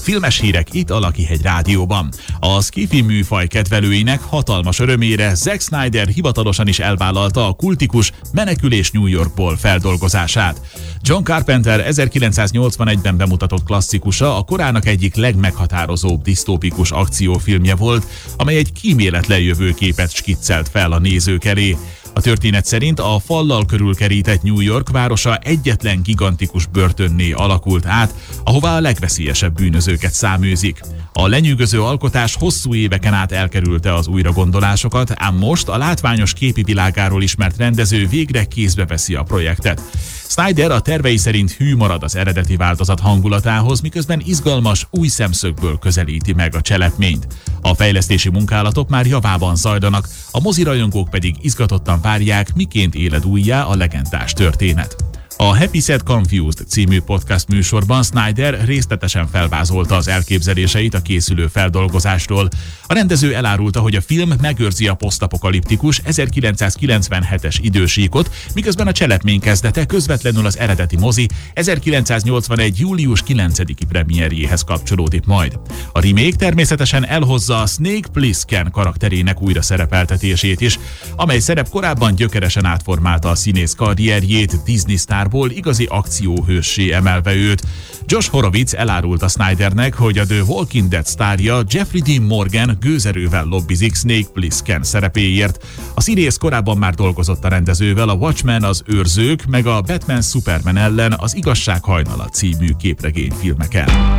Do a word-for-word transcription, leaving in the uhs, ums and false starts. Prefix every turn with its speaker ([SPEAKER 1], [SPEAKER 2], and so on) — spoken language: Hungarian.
[SPEAKER 1] Filmes hírek itt a Lakihegy Rádióban. A sci-fi műfaj kedvelőinek hatalmas örömére Zack Snyder hivatalosan is elvállalta a kultikus Menekülés New Yorkból feldolgozását. John Carpenter ezerkilencszáznyolcvanegyben bemutatott klasszikusa a korának egyik legmeghatározóbb disztópikus akciófilmje volt, amely egy kíméletlen jövőképet skiccelt fel a nézők elé. A történet szerint a fallal körülkerített New York városa egyetlen gigantikus börtönné alakult át, ahová a legveszélyesebb bűnözőket száműzik. A lenyűgöző alkotás hosszú éveken át elkerülte az újragondolásokat, ám most a látványos képi világáról ismert rendező végre kézbe veszi a projektet. Snyder a tervei szerint hű marad az eredeti változat hangulatához, miközben izgalmas, új szemszögből közelíti meg a cselekményt. A fejlesztési munkálatok már javában zajlanak, a mozirajongók pedig izgatottan várják, miként éled újjá a legendás történet. A Happy Sad Confused című podcast műsorban Snyder részletesen felvázolta az elképzeléseit a készülő feldolgozásról. A rendező elárulta, hogy a film megőrzi a posztapokaliptikus ezerkilencszázkilencvenhetes idősíkot, miközben a cselekmény kezdete közvetlenül az eredeti mozi ezerkilencszáznyolcvanegy. július kilencediki premierjéhez kapcsolódik majd. A remake természetesen elhozza a Snake Plissken karakterének újra szerepeltetését is, amely szerep korábban gyökeresen átformálta a színész karrierjét, Disney sztár igazi akcióhőssé emelve őt. Josh Horowitz elárulta Snydernek, hogy a The Walking Dead sztárja Jeffrey Dean Morgan gőzerővel lobbizik Snake Plissken szerepéért. A színész korábban már dolgozott a rendezővel a Watchmen, az Őrzők, meg a Batman Superman ellen az Igazság hajnala című képregényfilmeken.